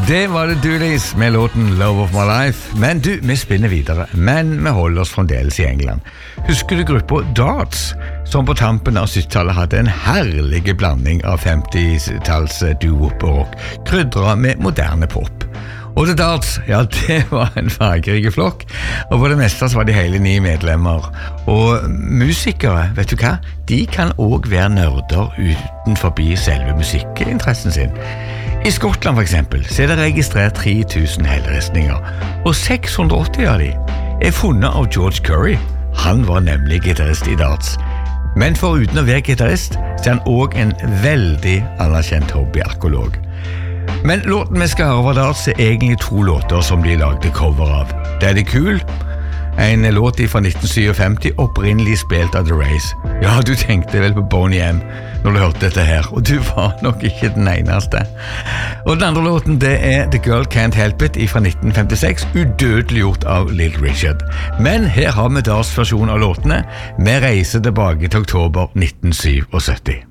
Det var det Doolies med låten Love of My Life. Men du, vi spinner videre, men vi holder oss fremdeles i England. Husker du gruppa Darts, som på tampen av 70-tallet hadde en herlig blanding av 50-talls doo-wop og rock, krydret med moderne pop. Og The Darts, ja, det var en fargerike flokk, og på det meste så var de hele 9 medlemmer. Og musikere, vet du hva? De kan også være nørder utenfor selve musikkinteressen sin. I Skottland for eksempel, så det registrert 3000 helleristninger, og 680 av de funnet av George Curry. Han var nemlig gitarist i Darts. Men foruten å være gitarist, så han også en veldig anerkjent hobbyarkeolog. Men låten vi skal høre over Darts egentlig 2 låter som de lagde cover av. Daddy Cool, en låt fra 1957, opprinnelig spilt av The Rays. Ja, du tenkte vel på Boney M når du hørte dette her, og du var nok ikke den eneste. Og den andre låten, det The Girl Can't Help It fra 1956, udødeliggjort av Little Richard. Men her har vi Darts versjon av låtene. Vi reiser tilbake til oktober 1977.